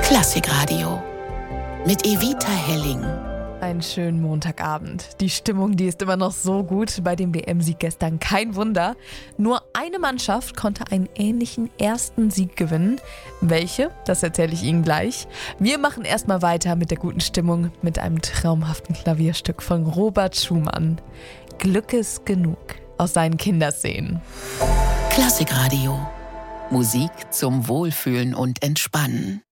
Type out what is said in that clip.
Klassikradio mit Evita Helling. Einen schönen Montagabend. Die Stimmung, die ist immer noch so gut. Bei dem WM-Sieg gestern kein Wunder. Nur eine Mannschaft konnte einen ähnlichen ersten Sieg gewinnen. Welche? Das erzähle ich Ihnen gleich. Wir machen erstmal weiter mit der guten Stimmung mit einem traumhaften Klavierstück von Robert Schumann. Glück ist genug aus seinen Kinderszenen. Klassikradio. Musik zum Wohlfühlen und Entspannen.